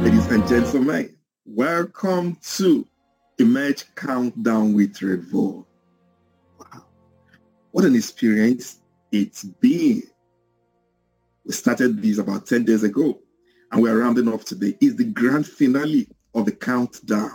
Ladies and gentlemen, welcome to Emerge Countdown with Revo. Wow, what an experience it's been. We started this about 10 days ago, and we're rounding off today. It's the grand finale of the countdown.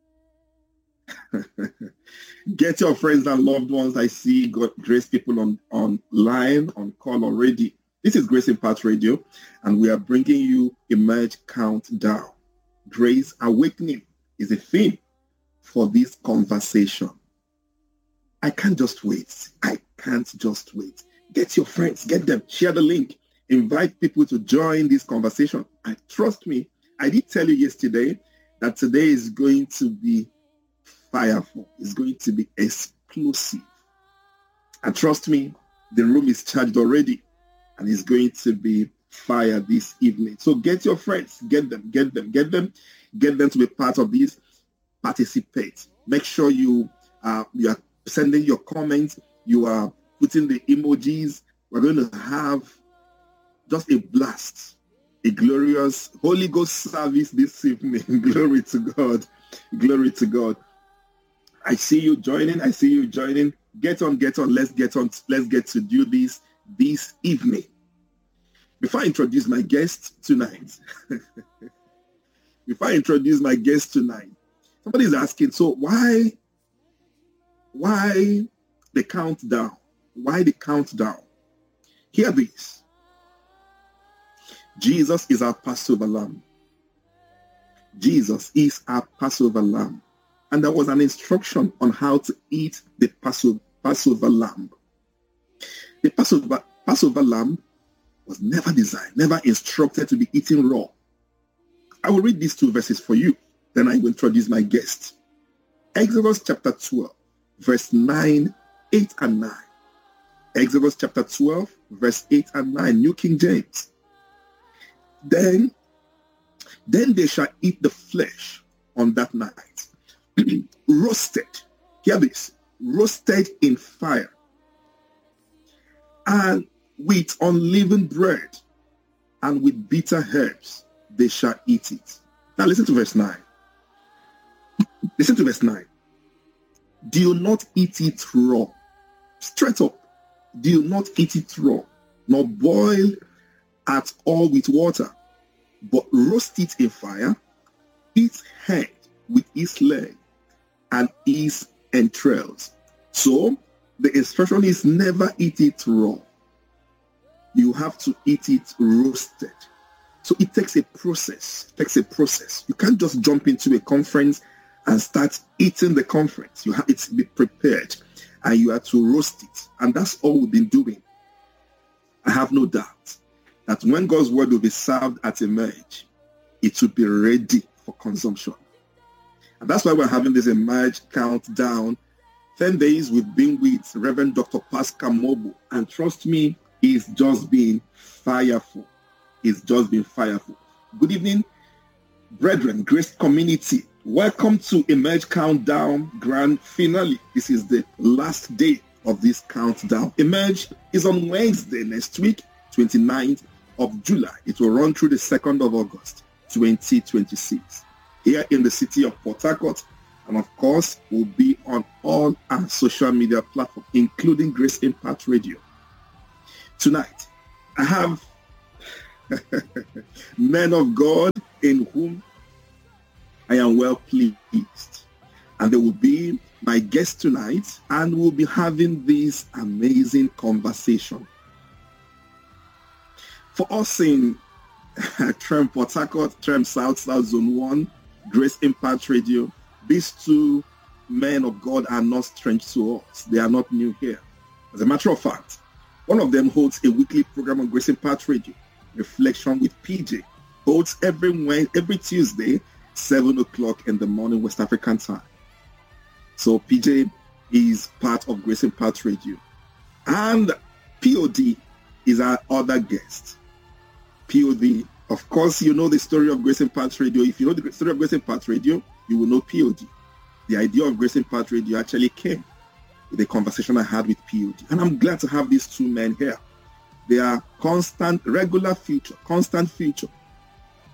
Get your friends and loved ones. I see Grace people online, on call already. This is Grace Impact Radio, and we are bringing you Emerge Countdown. Grace Awakening is a theme for this conversation. I can't just wait. Get your friends, get them, share the link, invite people to join this conversation. And trust me, I did tell you yesterday that today is going to be fireful. It's going to be explosive. And trust me, the room is charged already. And it's going to be fire this evening. So get your friends, get them to be part of this. Participate. Make sure you are sending your comments. You are putting the emojis. We're going to have just a blast, a glorious Holy Ghost service this evening. Glory to God. Glory to God. I see you joining. Get on. Let's get to do this evening. Before I introduce my guest tonight, somebody's asking, so why the countdown? Why the countdown? Hear this. Jesus is our Passover lamb. Jesus is our Passover lamb. And there was an instruction on how to eat the Passover lamb. The Passover lamb was never designed, never instructed to be eaten raw. I will read these two verses for you. Then I will introduce my guest. Exodus chapter 12, verse 9, 8 and 9. Exodus chapter 12, verse 8 and 9, New King James. Then they shall eat the flesh on that night, roasted. Hear this, roasted in fire, and with unleavened bread, and with bitter herbs, they shall eat it. Now listen to verse 9. Listen to verse 9. Do not eat it raw. Straight up. Do not eat it raw, nor boil at all with water, but roast it in fire, its head with its leg, and its entrails. So the instruction is never eat it raw. You have to eat it roasted. So it takes a process. You can't just jump into a conference and start eating the conference. You have it to be prepared, and you have to roast it. And that's all we've been doing. I have no doubt that when God's word will be served at Emerge, it will be ready for consumption. And that's why we're having this Emerge Countdown. 10 days we've been with Reverend Dr. Pascal Mobo. And trust me, it's just been fireful. Good evening, brethren, Grace community. Welcome to Emerge Countdown Grand Finale. This is the last day of this countdown. Emerge is on Wednesday next week, 29th of July. It will run through the 2nd of August, 2026. Here in the city of Port Harcourt. And of course, we'll be on all our social media platforms, including Grace Impact Radio. Tonight, I have men of God in whom I am well pleased. And they will be my guest tonight, and we'll be having this amazing conversation. For us in Trem Port Harcourt, Trem South Zone 1, Grace Impact Radio, these two men of God are not strange to us. They are not new here. As a matter of fact, one of them holds a weekly program on Grace Impact Radio, Reflection with PJ, holds every Tuesday, 7 o'clock in the morning, West African time. So PJ is part of Grace Impact Radio. And POD is our other guest. POD, of course, you know the story of Grace Impact Radio. If you know the story of Grace Impact Radio, you will know POD. The idea of Grace Impact Radio actually came with a conversation I had with POD. And I'm glad to have these two men here. They are constant future.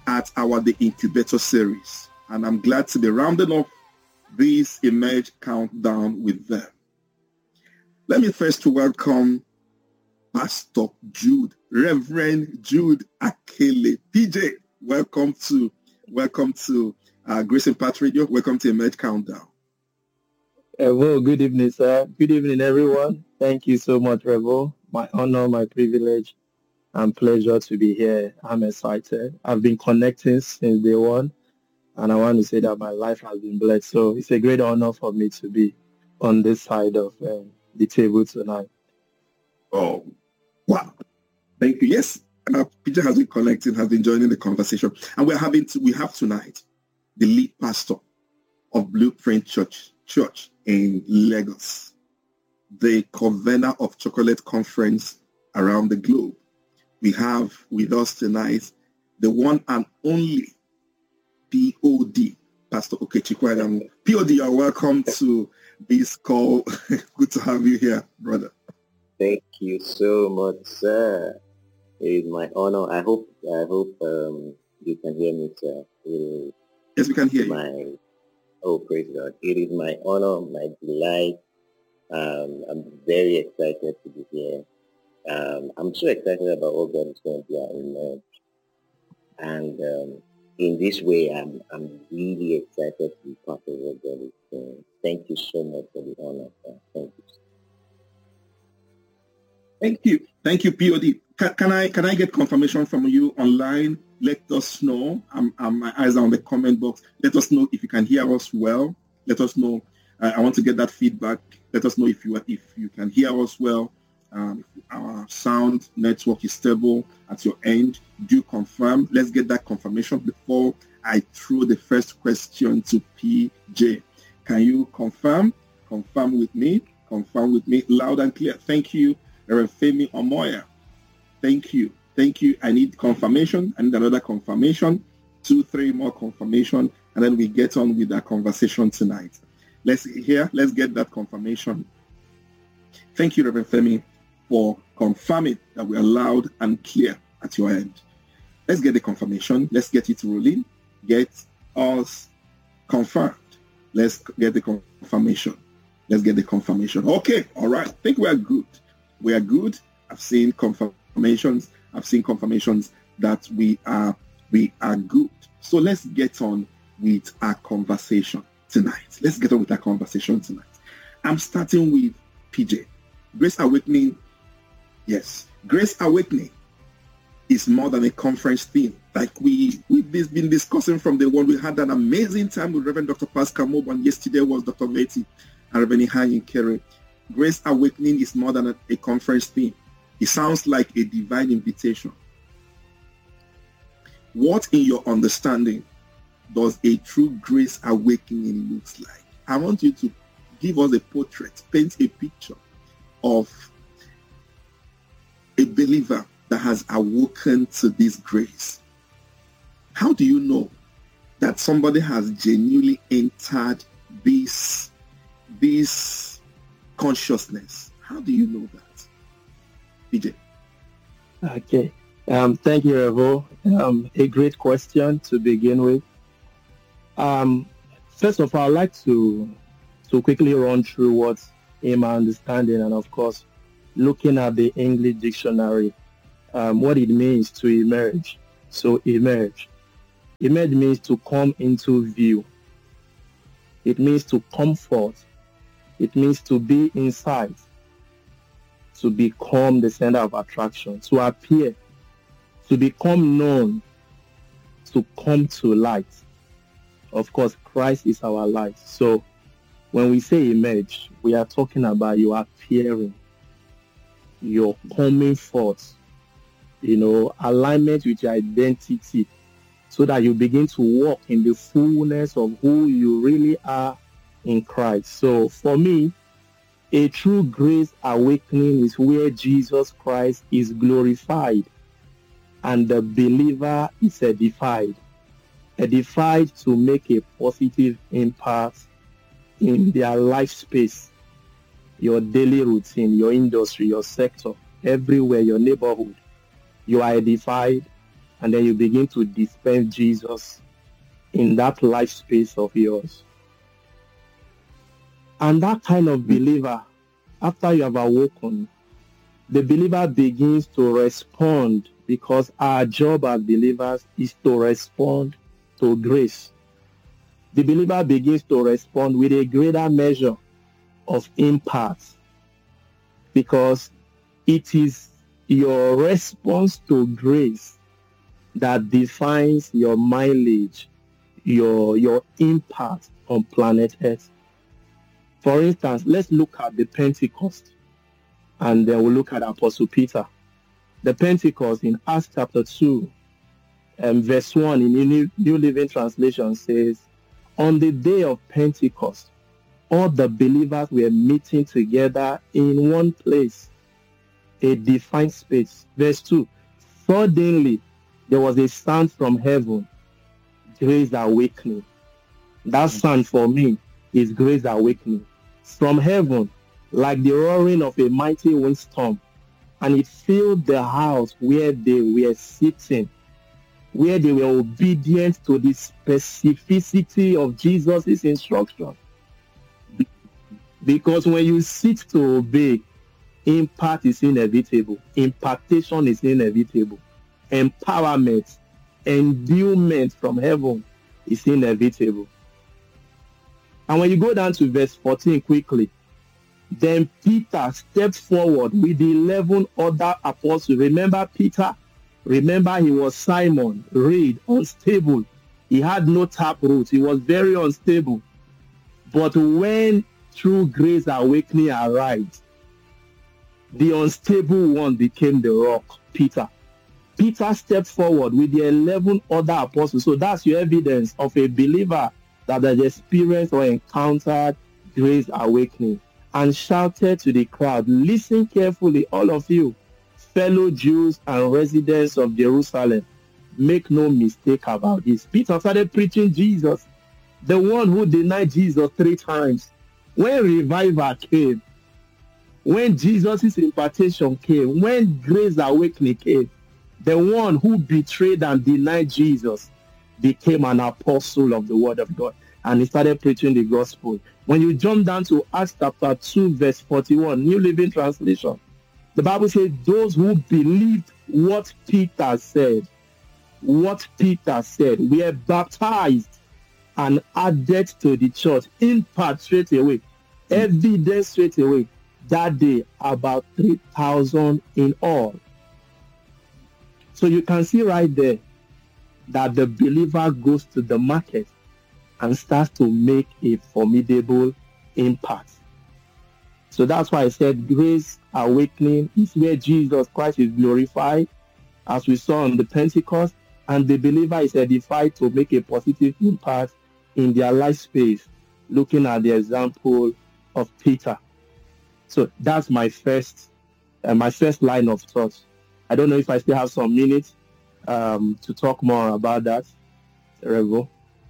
at The Incubator series. And I'm glad to be rounding off this Emerge Countdown with them. Let me first welcome Pastor Jude, Reverend Jude Akele. PJ, welcome to Grace Impact Radio. Welcome to Emerge Countdown. Well, good evening, sir. Good evening, everyone. Thank you so much, Revo. My honor, my privilege, and pleasure to be here. I'm excited. I've been connecting since day one, and I want to say that my life has been blessed. So it's a great honor for me to be on this side of the table tonight. Oh, wow. Thank you. Yes, Peter has been connecting, has been joining the conversation. And we have tonight the lead pastor of Blueprint Church in Lagos, the convener of Chocolate Conference around the globe. We have with us tonight the one and only POD, Pastor Okechukwu. POD, you are welcome to this call. Good to have you here, brother. Thank you so much, sir. It is my honor. I hope you can hear me, sir. Yes, we can hear you. Oh, praise God. It is my honor, my delight. I'm very excited to be here. I'm so excited about what God is going to do in Emerge. And in this way, I'm really excited to be part of what God is doing. Thank you so much for the honor, sir. Thank you. Thank you, POD. Can I get confirmation from you online? Let us know. My eyes are on the comment box. Let us know if you can hear us well. Let us know. I want to get that feedback. Let us know if you can hear us well. If our sound network is stable at your end. Do confirm. Let's get that confirmation before I throw the first question to PJ. Can you confirm? Confirm with me. Confirm with me loud and clear. Thank you, Reverend Femi Omoya. Thank you. I need confirmation. I need another confirmation. 2-3 more confirmation. And then we get on with our conversation tonight. Let's get that confirmation. Thank you, Reverend Femi, for confirming that we are loud and clear at your end. Let's get the confirmation. Let's get it rolling. Get us confirmed. Let's get the confirmation. Okay. All right. I think we are good. I've seen confirmations that we are good. So let's get on with our conversation tonight. I'm starting with PJ. Grace Awakening. Yes, Grace Awakening is more than a conference theme. Like we've been discussing from the one. We had an amazing time with Reverend Dr. Pascal Mob, and yesterday was Dr. Leti and Reverend Hanyin Kere. Grace Awakening is more than a conference theme. It sounds like a divine invitation. What, in your understanding, does a true grace awakening looks like? I want you to give us a portrait, paint a picture of a believer that has awoken to this grace. How do you know that somebody has genuinely entered this consciousness? How do you know that? PJ. Okay. Thank you, Revo. A great question to begin with. First of all, I'd like to quickly run through what's in my understanding, and of course, looking at the English dictionary, what it means to emerge. So emerge means to come into view. It means to comfort. It means to be in sight, to become the center of attraction, to appear, to become known, to come to light. Of course, Christ is our light. So when we say emerge, we are talking about you appearing, you're coming forth, alignment with your identity, so that you begin to walk in the fullness of who you really are in Christ. So for me, a true grace awakening is where Jesus Christ is glorified and the believer is edified to make a positive impact in their life space, your daily routine, your industry, your sector, everywhere, your neighborhood. You are edified and then you begin to dispense Jesus in that life space of yours. And that kind of believer, after you have awoken, the believer begins to respond, because our job as believers is to respond to grace. The believer begins to respond with a greater measure of impact, because it is your response to grace that defines your mileage, your impact on planet Earth. For instance, let's look at the Pentecost, and then we'll look at Apostle Peter. The Pentecost in Acts chapter 2, verse 1 in New Living Translation says, on the day of Pentecost, all the believers were meeting together in one place, a defined space. Verse 2, suddenly there was a sound from heaven, grace awakening. That sound for me is grace awakening. From heaven, like the roaring of a mighty windstorm, and it filled the house where they were sitting, where they were obedient to the specificity of Jesus' instruction. Because when you sit to obey, impact is inevitable, impartation is inevitable, empowerment, endowment from heaven is inevitable. And when you go down to verse 14 quickly, then Peter stepped forward with the 11 other apostles. Remember Peter? Remember, he was Simon, reed, unstable. He had no taproot. He was very unstable. But when true grace awakening arrived, the unstable one became the rock, Peter. Peter stepped forward with the 11 other apostles. So that's your evidence of a believer that has experienced or encountered grace awakening, and shouted to the crowd, listen carefully, all of you, fellow Jews and residents of Jerusalem, make no mistake about this. Peter started preaching Jesus, the one who denied Jesus 3 times. When revival came, when Jesus' impartation came, when grace awakening came, the one who betrayed and denied Jesus became an apostle of the word of God, and he started preaching the gospel. When you jump down to Acts chapter 2, verse 41, New Living Translation, the Bible says those who believed what Peter said were baptized and added to the church. Impact straight away, evidence straight away. That day, about 3,000 in all. So you can see right there that the believer goes to the market and starts to make a formidable impact. So that's why I said grace awakening is where Jesus Christ is glorified, as we saw on the Pentecost, and the believer is edified to make a positive impact in their life space, looking at the example of Peter. So that's my first line of thought. I don't know if I still have some minutes to talk more about that, Revo.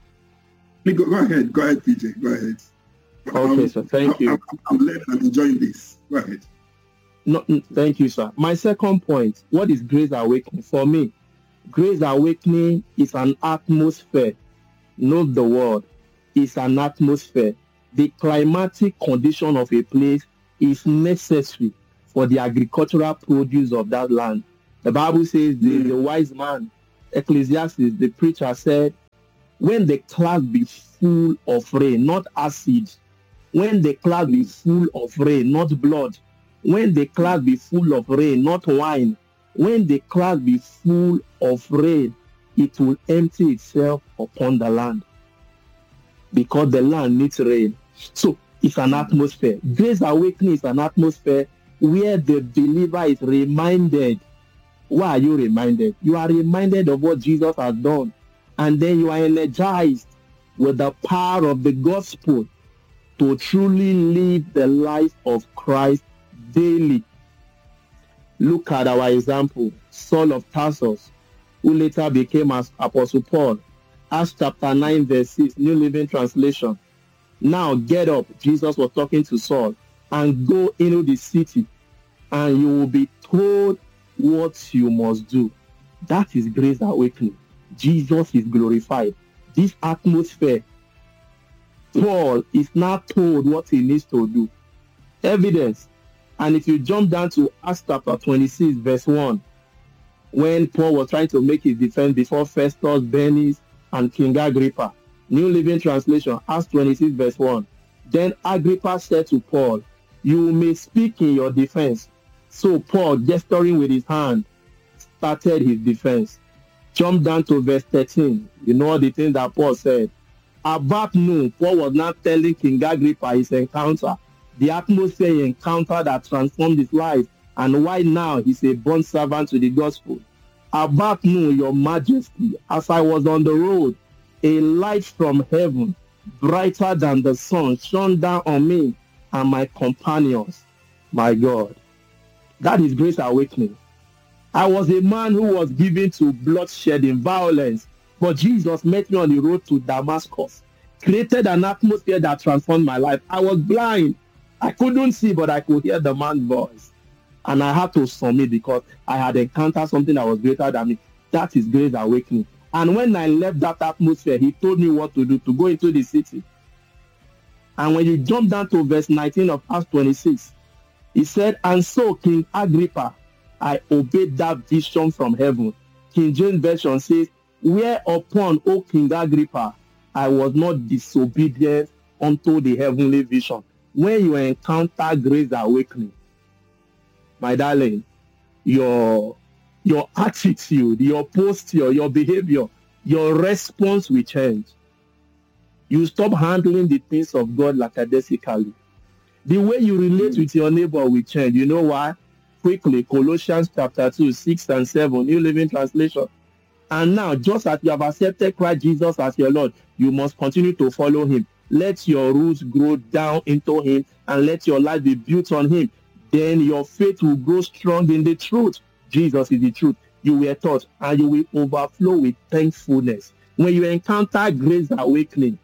Go ahead, PJ. Go ahead. Okay, sir. Thank you. I'm learning and enjoying this. Go ahead. No, thank you, sir. My second point, what is grace awakening? For me, grace awakening is an atmosphere. Note the word. It's an atmosphere. The climatic condition of a place is necessary for the agricultural produce of that land. The Bible says the wise man, Ecclesiastes, the preacher said, when the cloud be full of rain, not acid. When the cloud be full of rain, not blood. When the cloud be full of rain, not wine. When the cloud be full of rain, it will empty itself upon the land, because the land needs rain. So it's an atmosphere. Grace awakening is an atmosphere where the believer is reminded. Why are you reminded? You are reminded of what Jesus has done. And then you are energized with the power of the gospel to truly live the life of Christ daily. Look at our example, Saul of Tarsus, who later became as Apostle Paul. Acts chapter 9, verse 6, New Living Translation. Now get up, Jesus was talking to Saul, and go into the city, and you will be told what you must do. That is grace awakening. Jesus is glorified. This atmosphere, Paul is now told what he needs to do. Evidence. And if you jump down to Acts chapter 26, verse 1, when Paul was trying to make his defense before Festus, Bernice, and King Agrippa, New Living Translation, Acts 26, verse 1. Then Agrippa said to Paul, "You may speak in your defense." So Paul, gesturing with his hand, started his defense. Jump down to verse 13. You know the thing that Paul said. About noon, Paul was now telling King Agrippa his encounter, the atmosphere he encountered that transformed his life, and why now he's a bond servant to the gospel. About noon, your majesty, as I was on the road, a light from heaven, brighter than the sun, shone down on me and my companions. My God, that is grace awakening. I was a man who was given to bloodshed and violence, but Jesus met me on the road to Damascus, created an atmosphere that transformed my life. I was blind. I couldn't see, but I could hear the man's voice. And I had to submit because I had encountered something that was greater than me. That is grace awakening. And when I left that atmosphere, he told me what to do, to go into the city. And when you jump down to verse 19 of Acts 26, he said, "And so, King Agrippa, I obeyed that vision from heaven." King James Version says, "Whereupon, O King Agrippa, I was not disobedient unto the heavenly vision." When you encounter grace awakening, my darling, your attitude, your posture, your behavior, your response will change. You stop handling the things of God lackadaisically. The way you relate with your neighbor will change. You know why? Quickly, Colossians chapter 2, 6 and 7, New Living Translation. "And now, just as you have accepted Christ Jesus as your Lord, you must continue to follow him. Let your roots grow down into him and let your life be built on him. Then your faith will grow strong in the truth." Jesus is the truth. You were taught, and you will overflow with thankfulness. When you encounter grace awakening,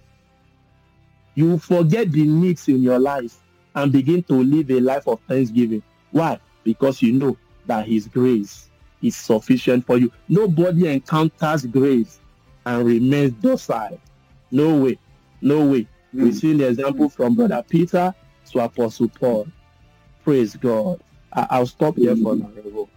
you will forget the needs in your life and begin to live a life of thanksgiving. Why? Because you know that his grace is sufficient for you. Nobody encounters grace and remains docile. No way. No way. We've seen the example from Brother Peter to Apostle Paul. Praise God. I'll stop here for now.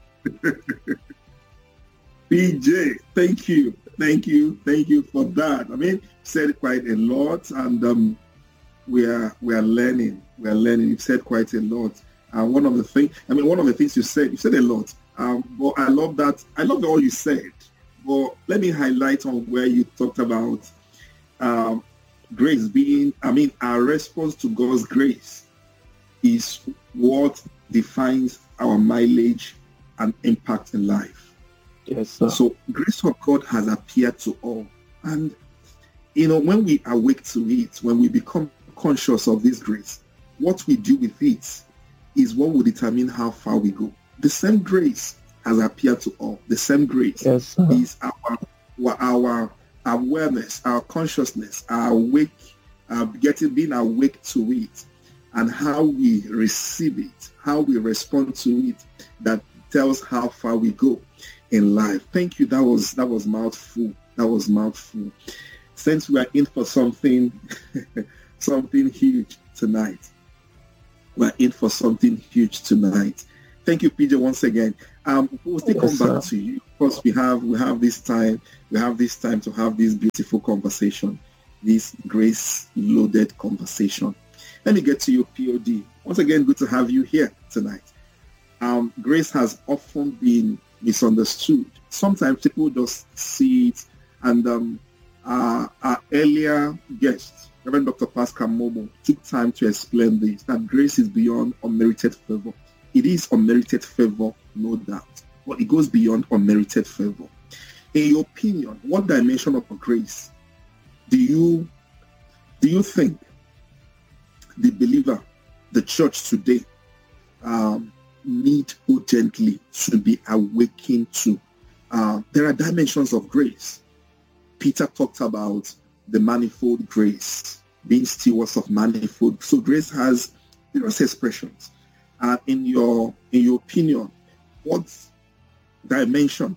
PJ, thank you for that. I mean, said quite a lot, and we are learning. You've said quite a lot. One of the things you said a lot. But I love that. I love all you said. But let me highlight on where you talked about grace being, our response to God's grace is what defines our mileage and impact in life. Yes, sir. So grace of God has appeared to all. And, when we awake to it, when we become conscious of this grace, what we do with it is what will determine how far we go. The same grace has appeared to all. The same grace is our awareness, our consciousness, being awake to it, and how we receive it, how we respond to it, that tells how far we go in life. Thank you. That was mouthful. Since we are in for something huge tonight. We're in for something huge tonight. Thank you, PJ, once again. We'll still come back to you. Of course, we have this time to have this beautiful conversation, this grace-loaded conversation. Let me get to you, POD. Once again, good to have you here tonight. Grace has often been misunderstood. Sometimes people just see it, and our earlier guest, Reverend Dr. Pascal Momo, took time to explain this, that grace is beyond unmerited favor. It is unmerited favor, no doubt, but it goes beyond unmerited favor. In your opinion, what dimension of grace do you think the believer, the church today, need urgently to be awakened to? There are dimensions of grace. Peter talked about the manifold grace, being stewards of manifold. So grace has various expressions. In your opinion, what dimension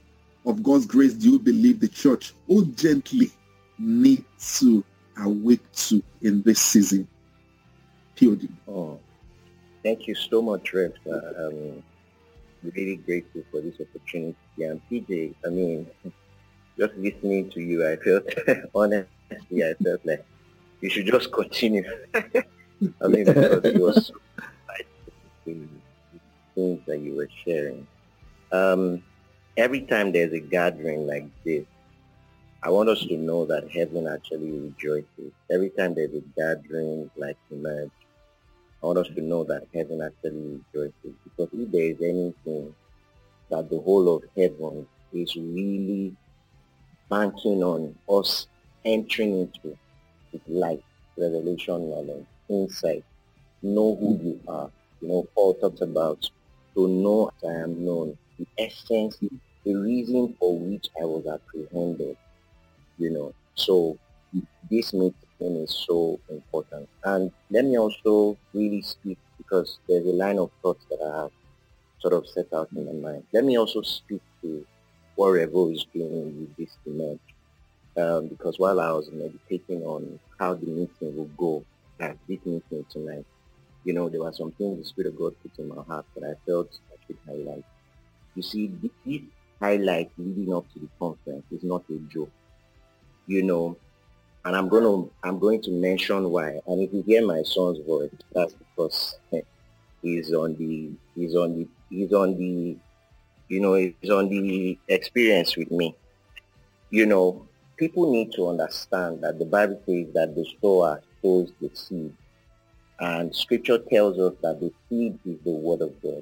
of God's grace do you believe the church urgently need to awake to in this season? POD. Oh, thank you so much, Rev. I'm really grateful for this opportunity. And PJ, I mean, just listening to you, I felt, honestly, I felt like you should just continue. I mean, because it was so exciting, the things that you were sharing. Every time there's a gathering like this, I want us to know that heaven actually rejoices. Every time there's a gathering like Emerge, I want us to know that heaven actually rejoices. Because if there is anything that the whole of heaven is really banking on us entering into, with light, revelation, knowledge, insight, know who you are. You know, Paul talks about to know as I am known, the essence, the reason for which I was apprehended, you know. So this meeting is so important. And let me also really speak, because there's a line of thoughts that I have sort of set out in my mind. Let me also speak to what Revo is doing with this Emerge. Because while I was meditating on how the meeting will go at this meeting tonight, you know, there were some things the Spirit of God put in my heart that I felt I should highlight. You see, this highlight leading up to the conference is not a joke, you know, and I'm going to mention why. And if you hear my son's voice, that's because he's on the experience with me. You know, people need to understand that the Bible says that the sower sows the seed. And scripture tells us that the seed is the word of God.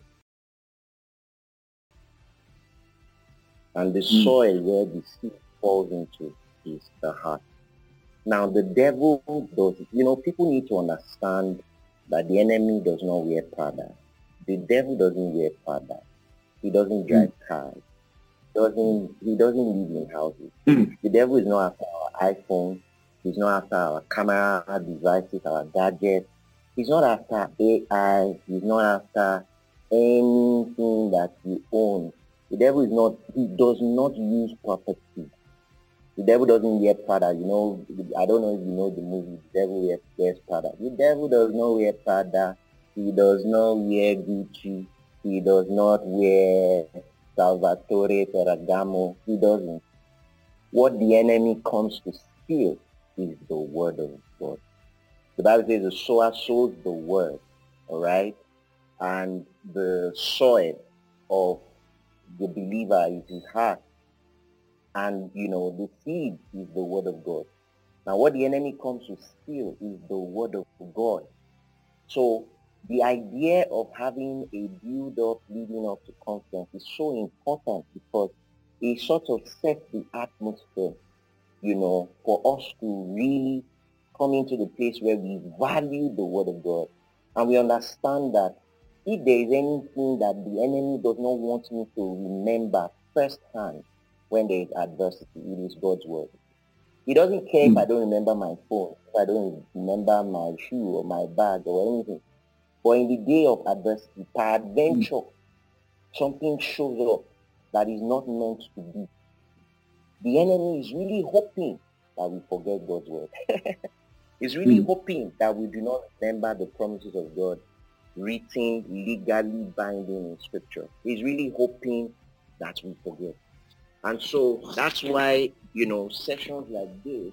And the soil where the seed falls into is the heart. Now the devil does, you know, people need to understand that the enemy does not wear Prada. The devil doesn't wear Prada. He doesn't drive cars. He doesn't live in houses. The devil is not after our iPhone. He's not after our camera, our devices, our gadgets. He's not after AI. He's not after anything that we own. The devil is not, he does not use property. The devil doesn't wear Prada. You know, I don't know if you know the movie, The Devil Wears Prada. The devil does not wear Prada. He does not wear Gucci. He does not wear Salvatore Ferragamo. He doesn't. What the enemy comes to steal is the word of God. The Bible says the sower sows the word, all right? And the soil of the believer is his heart. And, you know, the seed is the word of God. Now, what the enemy comes to steal is the word of God. So, the idea of having a build-up leading up to conference is so important because it sort of sets the atmosphere, you know, for us to really come into the place where we value the word of God. And we understand that if there is anything that the enemy does not want me to remember firsthand when there is adversity, it is God's word. He doesn't care if I don't remember my phone, if I don't remember my shoe or my bag or anything. But in the day of adversity, peradventure, something shows up that is not meant to be. The enemy is really hoping that we forget God's word. He's really hoping that we do not remember the promises of God written, legally binding in scripture. He's really hoping that we forget. And so that's why, you know, sessions like this